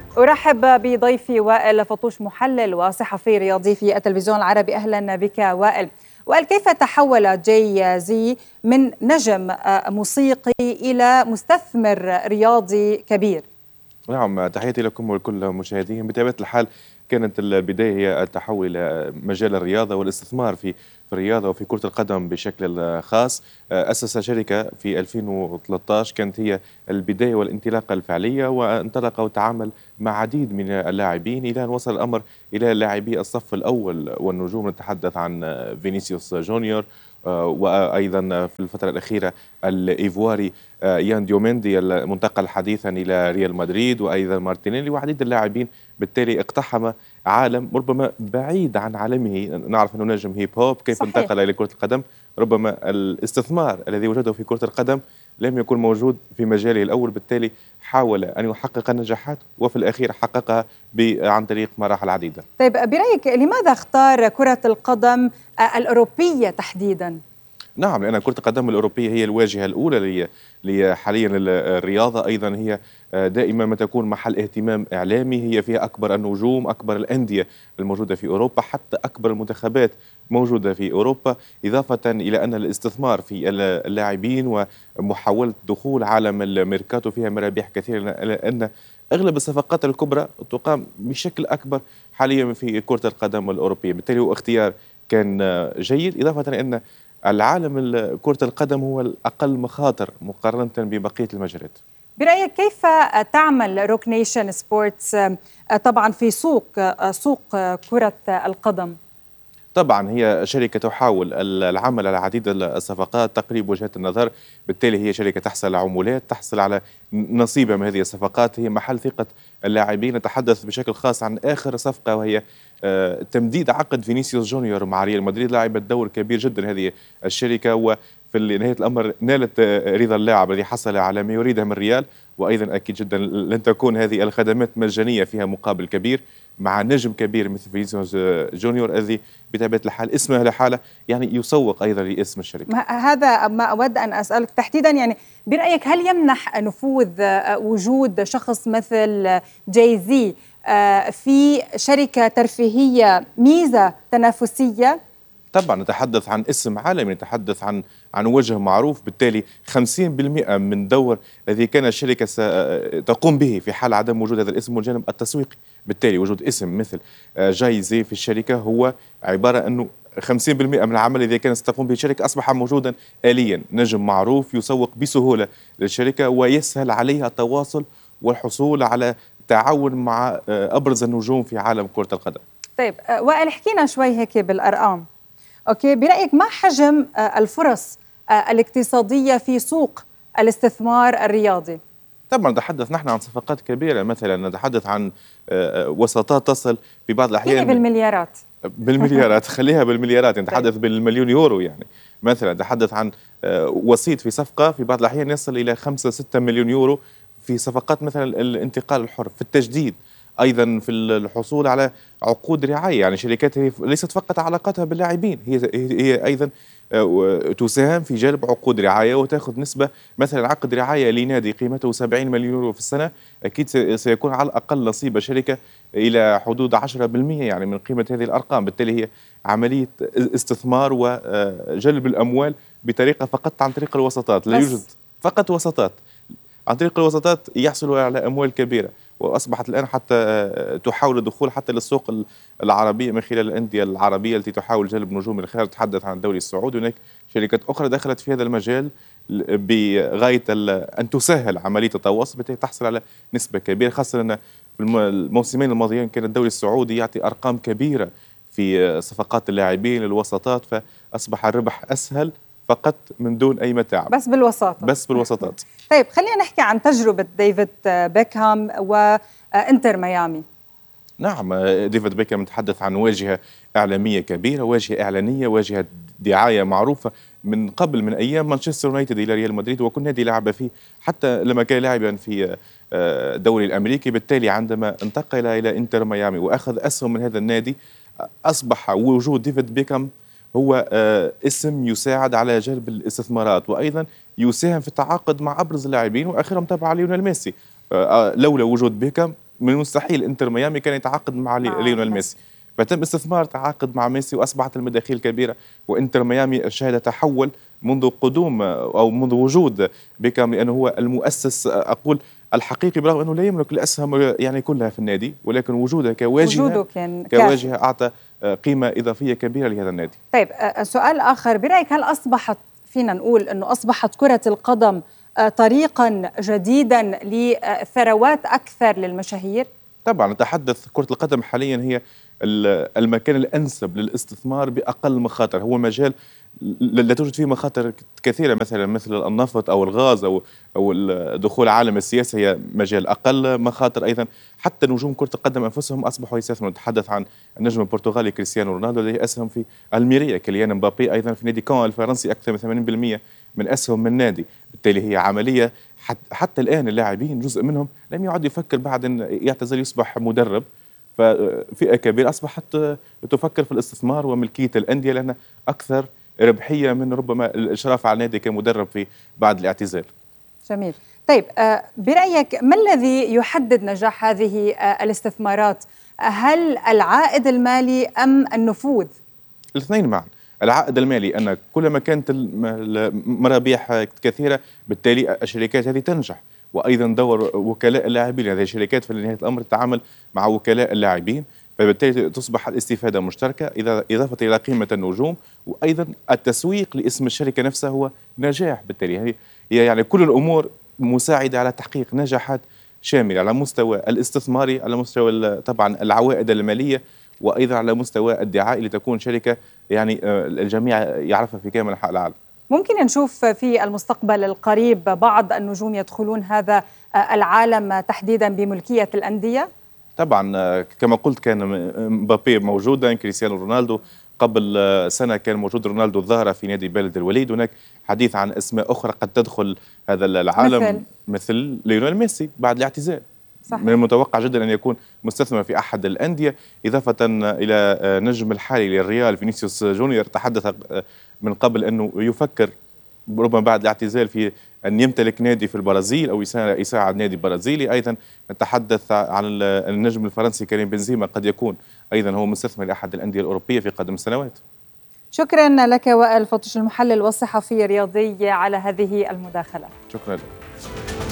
أرحب بضيفي وائل فطوش، محلل وصحفي رياضي في التلفزيون العربي. أهلا بك وائل. وائل، كيف تحول جاي زي من نجم موسيقي إلى مستثمر رياضي كبير؟ نعم، تحياتي لكم ولكل مشاهديهم. بطبيعة الحال كانت البداية هي التحول إلى مجال الرياضة والاستثمار في الرياضة وفي كرة القدم بشكل خاص. أسس شركة في 2013 كانت هي البداية والانطلاقة الفعلية، وانطلق وتعامل مع عديد من اللاعبين إلى أن وصل الأمر إلى لاعبي الصف الأول والنجوم. نتحدث عن فينيسيوس جونيور، وأيضا في الفترة الأخيرة الإيفواري يان ديوميندي المنتقل حديثا إلى ريال مدريد، وأيضا مارتينيلي وعديد اللاعبين. بالتالي اقتحم عالم ربما بعيد عن عالمه. نعرف أنه نجم هيب هوب، كيف صحيح. انتقل إلى كرة القدم. ربما الاستثمار الذي وجده في كرة القدم لم يكن موجود في مجاله الأول، بالتالي حاول أن يحقق النجاحات وفي الأخير حققها عن طريق مراحل عديدة. طيب، برأيك لماذا اختار كرة القدم الأوروبية تحديداً؟ نعم، لأن كرة القدم الأوروبية هي الواجهة الأولى حاليا الرياضة. أيضا هي دائما ما تكون محل اهتمام إعلامي. هي فيها أكبر النجوم، أكبر الأندية الموجودة في أوروبا، حتى أكبر المنتخبات موجودة في أوروبا. إضافة إلى أن الاستثمار في اللاعبين ومحاولة دخول عالم الميركاتو فيها مرابح كثيرة، لأن أغلب الصفقات الكبرى تقام بشكل أكبر حاليا في كرة القدم الأوروبية. بالتالي هو اختيار كان جيد، إضافة إلى أن العالم كرة القدم هو الأقل مخاطر مقارنة ببقية المجالات. برأيك كيف تعمل روك نيشن سبورتس طبعا في سوق كرة القدم؟ طبعا هي شركة تحاول العمل على عديد الصفقات، تقريب وجهات النظر. بالتالي هي شركة تحصل على عمولات، تحصل على نصيبة من هذه الصفقات. هي محل ثقة اللاعبين. نتحدث بشكل خاص عن آخر صفقة، وهي تمديد عقد فينيسيوس جونيور مع ريال مدريد. لعبت دور كبير جدا هذه الشركة، وفي نهاية الأمر نالت رضا اللاعب الذي حصل على ما يريده من ريال. وأيضا أكيد جدا لن تكون هذه الخدمات مجانية، فيها مقابل كبير مع نجم كبير مثل فينيسيوس جونيور، الذي بطبيعة الحال اسمه لحاله يعني يسوق أيضا لاسم الشركة. هذا ما أود أن أسألك تحديدا، يعني برأيك هل يمنح نفوذ وجود شخص مثل جاي زي في شركة ترفيهية ميزة تنافسية؟ طبعا نتحدث عن اسم عالمي، نتحدث عن وجه معروف. بالتالي 50% من دور الذي كان الشركة ستقوم به في حال عدم وجود هذا الاسم والجانب التسويقي. بالتالي وجود اسم مثل جاي زي في الشركة هو عبارة أنه 50% من العمل الذي كانت ستقوم به الشركة أصبح موجودا آليا. نجم معروف يسوق بسهولة للشركة، ويسهل عليها التواصل والحصول على تعاون مع أبرز النجوم في عالم كرة القدم. طيب وائل، احكينا شوي هيك بالأرقام. أوكي، برأيك ما حجم الفرص الاقتصادية في سوق الاستثمار الرياضي؟ طبعا نتحدث نحن عن صفقات كبيرة. مثلا نتحدث عن وساطات تصل في بعض فيني الأحيان بالمليارات. بالمليارات. خليها بالمليارات، يعني طيب. نتحدث بالمليون يورو. يعني مثلا نتحدث عن وسيط في صفقة في بعض الأحيان يصل إلى 5-6 مليون يورو في صفقات مثلا الانتقال الحر، في التجديد، أيضا في الحصول على عقود رعاية. يعني شركات ليست فقط علاقتها باللاعبين، هي أيضا تساهم في جلب عقود رعاية وتأخذ نسبة. مثلا عقد رعاية لنادي قيمته 70 مليون يورو في السنة، أكيد سيكون على الأقل نصيب الشركة إلى حدود 10% يعني من قيمة هذه الأرقام. بالتالي هي عملية استثمار وجلب الأموال بطريقة فقط عن طريق الوساطات. لا يوجد بس فقط وساطات. عن طريق الوساطات يحصلوا على أموال كبيرة، وأصبحت الآن حتى تحاول الدخول حتى للسوق العربية من خلال الأندية العربية التي تحاول جلب نجوم من الخارج. تحدث عن الدوري السعودي. هناك شركات أخرى دخلت في هذا المجال بغاية أن تسهل عملية التواصل، بالتالي تحصل على نسبة كبيرة. خاصة أن في الموسمين الماضيين كان الدوري السعودي يعطي أرقام كبيرة في صفقات اللاعبين للوساطات، فأصبح الربح أسهل فقط من دون أي متاعب، بس بالوساطة. بس بالوساطات. طيب خلينا نحكي عن تجربة ديفيد بيكهام وإنتر ميامي. نعم، ديفيد بيكهام نتحدث عن واجهة إعلامية كبيرة، واجهة إعلانية، واجهة دعاية معروفة من قبل، من أيام مانشستر يونايتد إلى ريال مدريد، وكل نادي لعب فيه حتى لما كان لاعبا في الدوري الأمريكي. بالتالي عندما انتقل إلى إنتر ميامي وأخذ أسهم من هذا النادي، أصبح وجود ديفيد بيكهام هو اسم يساعد على جلب الاستثمارات، وأيضا يساهم في التعاقد مع أبرز اللاعبين، وآخرهم طبعا ليونيل ميسي. لولا وجود بيكهام من المستحيل انتر ميامي كان يتعاقد مع ليونيل ميسي، فتم استثمار تعاقد مع ميسي واصبحت المداخيل كبيره، وانتر ميامي شهد تحول منذ قدوم او منذ وجود بيكام، لانه هو المؤسس اقول الحقيقي، برغم انه لا يملك الاسهم يعني كلها في النادي، ولكن وجوده كواجهه اعطى قيمه اضافيه كبيره لهذا النادي. طيب سؤال اخر، برايك هل اصبحت، فينا نقول انه اصبحت كره القدم طريقا جديدا لثروات اكثر للمشاهير؟ طبعا نتحدث كرة القدم حاليا هي المكان الأنسب للاستثمار بأقل مخاطر، هو مجال لا توجد فيه مخاطر كثيرة، مثل النفط أو الغاز أو دخول عالم السياسة، هي مجال أقل مخاطر. أيضا حتى نجوم كرة القدم أنفسهم أصبحوا يستثمرون، نتحدث عن النجم البرتغالي كريستيانو رونالدو الذي أسهم في الميريا، كيليان مبابي أيضا في نادي كون الفرنسي أكثر من 80% من أسهم من النادي. بالتالي هي عملية حتى الآن اللاعبين جزء منهم لم يعد يفكر بعد أن يعتزل يصبح مدرب، ففئة كبيرة أصبحت تفكر في الاستثمار وملكية الأندية لأنها أكثر ربحية من ربما الإشراف على النادي كمدرب في بعد الاعتزال. جميل. طيب برأيك ما الذي يحدد نجاح هذه الاستثمارات؟ هل العائد المالي أم النفوذ؟ الاثنين معا. العائد المالي أن كلما كانت المرابيح كثيرة بالتالي الشركات هذه تنجح، وأيضا دور وكلاء اللاعبين، هذه الشركات في نهاية الأمر تتعامل مع وكلاء اللاعبين، فبالتالي تصبح الاستفادة مشتركة إضافة إلى قيمة النجوم، وأيضا التسويق لاسم الشركة نفسها هو نجاح. بالتالي هي يعني كل الأمور مساعدة على تحقيق نجاحات شاملة على مستوى الاستثماري، على مستوى طبعا العوائد المالية، وأيضا على مستوى الدعائي لتكون شركة يعني الجميع يعرفها في كامل أنحاء العالم. ممكن نشوف في المستقبل القريب بعض النجوم يدخلون هذا العالم تحديدا بملكية الأندية؟ طبعا كما قلت كان مبابي موجودا، كريستيانو رونالدو قبل سنة كان موجود رونالدو الظاهرة في نادي بلد الوليد. هناك حديث عن أسماء أخرى قد تدخل هذا العالم مثل ليونيل ميسي بعد الاعتزال. صحيح. من المتوقع جدا أن يكون مستثمر في أحد الأندية، إضافة إلى نجم الحالي للريال فينيسيوس جونيور تحدث من قبل أنه يفكر ربما بعد الاعتزال في أن يمتلك نادي في البرازيل أو يساعد نادي برازيلي. أيضا نتحدث عن النجم الفرنسي كريم بنزيما، قد يكون أيضا هو مستثمر لأحد الأندية الأوروبية في قادم السنوات. شكرا لك وائل فطوش المحلل والصحفي الرياضي على هذه المداخلة. شكرا لك.